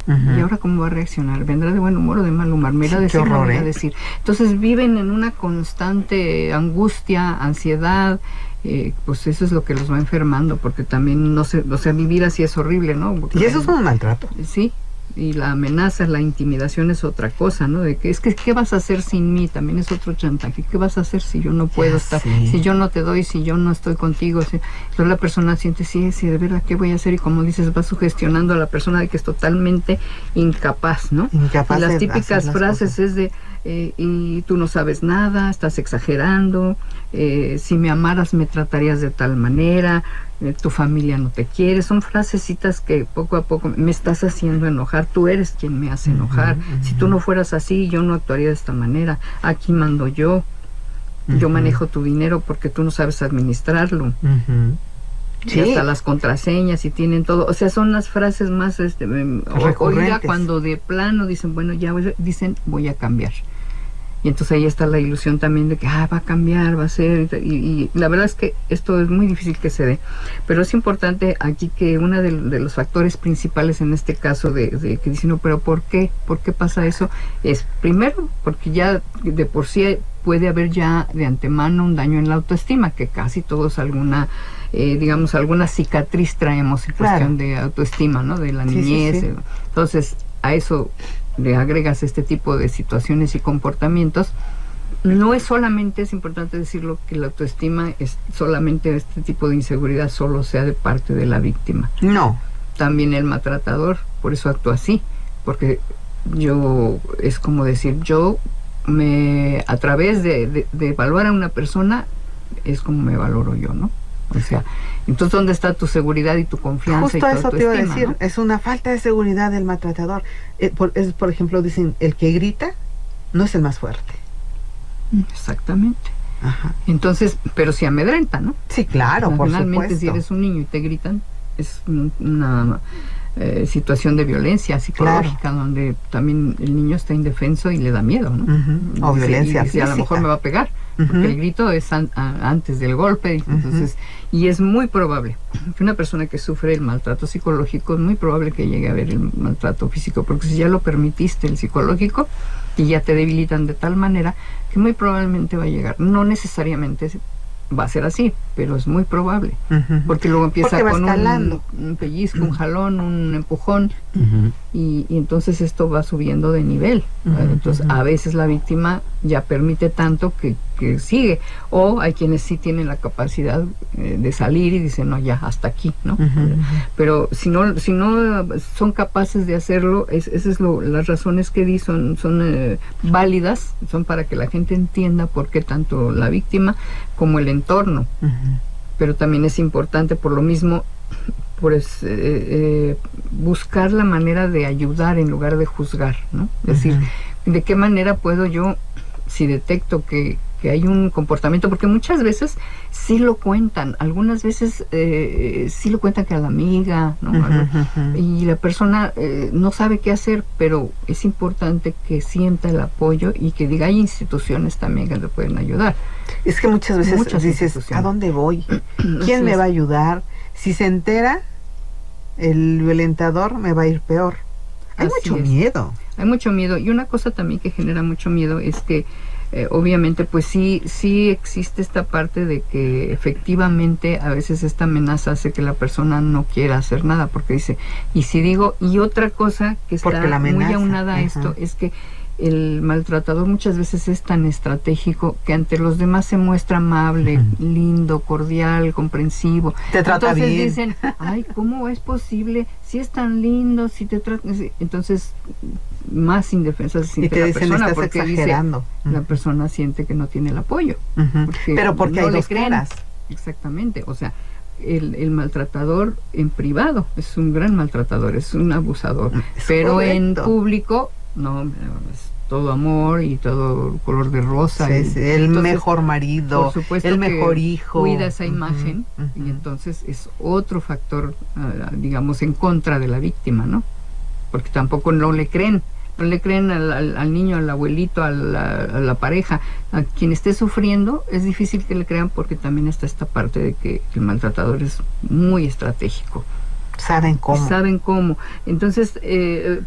¿Y ahora cómo va a reaccionar? ¿Vendrá de buen humor o de mal humor? ¿Me irá a decir, no me irá a decir? Entonces viven en una constante angustia, ansiedad. Pues eso es lo que los va enfermando, porque también no sé, o sea, vivir así es horrible, ¿no? Porque y eso es un maltrato. Sí, y la amenaza, la intimidación es otra cosa, ¿no? De que es que ¿qué vas a hacer sin mí? También es otro chantaje. ¿Qué vas a hacer si yo no puedo estar? Si yo no te doy, si yo no estoy contigo. Entonces la persona siente, sí, de verdad, ¿qué voy a hacer? Y como dices, va sugestionando a la persona de que es totalmente incapaz, ¿no? Incapaz. Y las típicas frases cosas. Es de, y tú no sabes nada, estás exagerando, si me amaras me tratarías de tal manera, tu familia no te quiere. Son frasecitas que poco a poco me estás haciendo enojar, tú eres quien me hace enojar. Si tú no fueras así, yo no actuaría de esta manera, aquí mando yo manejo tu dinero porque tú no sabes administrarlo. Sí. Y hasta las contraseñas y tienen todo, o sea, son las frases más oída cuando de plano dicen, bueno, ya dicen voy a cambiar. Y entonces ahí está la ilusión también de que va a cambiar, va a ser, y la verdad es que esto es muy difícil que se dé, pero es importante aquí que uno de los factores principales en este caso de que dicen, no, pero ¿por qué pasa eso? Es primero, porque ya de por sí puede haber ya de antemano un daño en la autoestima, que casi todos alguna cicatriz traemos en cuestión de autoestima, ¿no? De la niñez. Sí. Entonces, a eso le agregas este tipo de situaciones y comportamientos. No es solamente, es importante decirlo, que la autoestima es solamente este tipo de inseguridad solo sea de parte de la víctima. No. También el maltratador, por eso actúa así, porque es como decir, a través de evaluar a una persona, es como me valoro yo, ¿no? O sea, entonces, ¿dónde está tu seguridad y tu confianza? Justo y tu eso autoestima, te iba a decir, ¿no? Es una falta de seguridad del maltratador. Por ejemplo, dicen, el que grita no es el más fuerte. Exactamente. Ajá. Entonces, pero si amedrenta, ¿no? Sí, claro, por finalmente, supuesto. Si eres un niño y te gritan, es una situación de violencia psicológica, donde también el niño está indefenso y le da miedo, ¿no? O violencia física. A lo mejor me va a pegar, porque el grito es antes del golpe, entonces, y es muy probable que una persona que sufre el maltrato psicológico, es muy probable que llegue a ver el maltrato físico, porque si ya lo permitiste el psicológico, y ya te debilitan de tal manera que muy probablemente va a llegar. No necesariamente va a ser así, pero es muy probable, porque luego empieza con un pellizco, un jalón, un empujón, y entonces esto va subiendo de nivel. Entonces a veces la víctima ya permite tanto que sigue, o hay quienes sí tienen la capacidad de salir y dicen, no, ya, hasta aquí, ¿no? Pero si no son capaces de hacerlo, esas es las razones que di son válidas, son para que la gente entienda por qué tanto la víctima como el entorno. Pero también es importante, por lo mismo, pues buscar la manera de ayudar en lugar de juzgar, ¿no? Es decir, ¿de qué manera puedo yo, si detecto que hay un comportamiento? Porque muchas veces sí lo cuentan, algunas veces sí lo cuentan que a la amiga, ¿no? Y la persona no sabe qué hacer, pero es importante que sienta el apoyo y que diga, hay instituciones también que le pueden ayudar. Es que muchas veces dices, ¿a dónde voy? ¿Quién me va a ayudar? Si se entera el violentador, me va a ir peor. Hay mucho miedo. Hay mucho miedo. Y una cosa también que genera mucho miedo es que obviamente pues sí existe esta parte de que efectivamente a veces esta amenaza hace que la persona no quiera hacer nada, porque dice, y si digo, y otra cosa que está muy aunada a esto es que el maltratador muchas veces es tan estratégico que ante los demás se muestra amable, lindo, cordial, comprensivo. Te trata bien. Entonces dicen, ay, ¿cómo es posible? Si es tan lindo, si te trata... Entonces, más indefensa se siente la persona, estás porque exagerando. La persona siente que no tiene el apoyo. Pero porque hay dos caras. Exactamente, o sea, el maltratador en privado es un gran maltratador, es un abusador, pero correcto. En público, no, es todo amor y todo color de rosa. Sí, el entonces, mejor marido, por supuesto, el mejor hijo. Cuida esa imagen y entonces es otro factor, digamos, en contra de la víctima, ¿no? Porque tampoco no le creen al niño, al abuelito, a la pareja, a quien esté sufriendo, es difícil que le crean, porque también está esta parte de que el maltratador es muy estratégico. Saben cómo. Entonces,